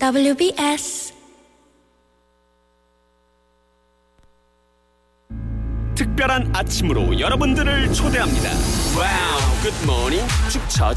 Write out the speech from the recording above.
WBS 특별한 아침으로 여러분들을 초대합니다. 와우, 굿모닝 축처